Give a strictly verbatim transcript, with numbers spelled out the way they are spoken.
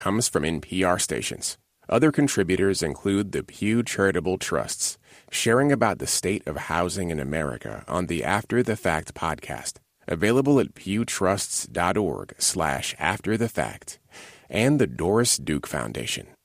comes from N P R stations. Other contributors include the Pew Charitable Trusts, sharing about the state of housing in America on the After the Fact podcast, available at pewtrusts.org slash after the fact, and the Doris Duke Foundation.